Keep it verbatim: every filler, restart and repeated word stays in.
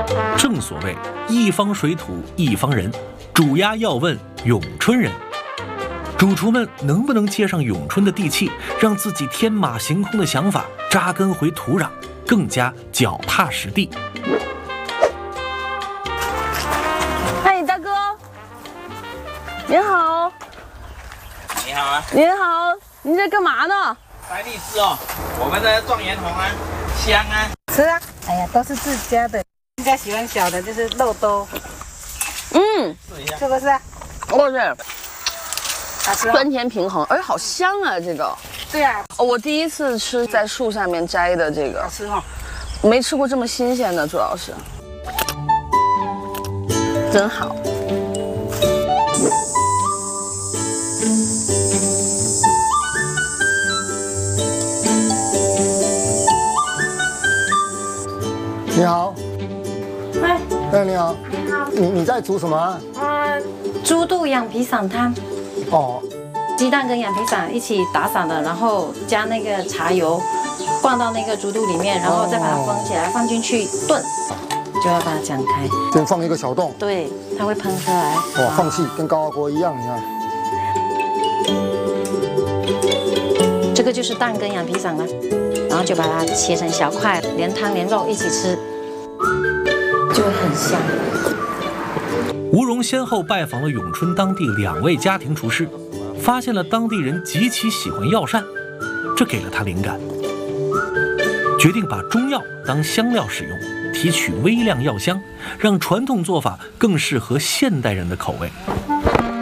正所谓一方水土一方人，煮鸭要问咏春人。主厨们能不能接上咏春的地气，让自己天马行空的想法扎根回土壤，更加脚踏实地？ 嗨，大哥，您好。 你好啊。 您好，您在干嘛呢？ 摘荔枝哦，我们的状元红啊，香啊。 吃啊！哎呀，都是自家的，人家喜欢小的，就是肉多。 嗯， 试一下， 是不是？我是。 好吃哦。 酸甜平衡，而且好香啊！这个。 对啊。 哦，我第一次吃在树下面摘的这个。 好吃哦。 没吃过这么新鲜的，主要是。真好。 你好。 喂。 哎，你好。 你好。 你你在煮什么啊？ 呃，猪肚羊皮散汤。 哦。 鸡蛋跟羊皮散一起打散的，然后加那个茶油，灌到那个猪肚里面，然后再把它封起来，放进去炖，就要把它展开。 先放一个小洞。 对，它会喷出来。 哇，放气跟高压锅一样，你看。 这个就是蛋跟羊皮散了，然后就把它切成小块，连汤连肉一起吃，就会很香。 吴荣先后拜访了咏春当地两位家庭厨师，发现了当地人极其喜欢药膳，这给了他灵感，决定把中药当香料使用，提取微量药香，让传统做法更适合现代人的口味。